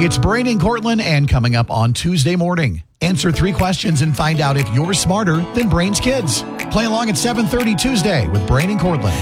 It's Brain and Cortland, and coming up on Tuesday morning, answer 3 questions and find out if you're smarter than Brain's kids. Play along at 7:30 Tuesday with Brain and Cortland.